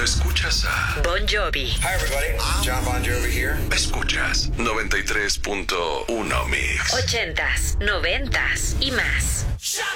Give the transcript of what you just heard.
Escuchas a Bon Jovi. Hi everybody, John Bon Jovi here. Escuchas 93.1 Mix. 80s, 90s y más.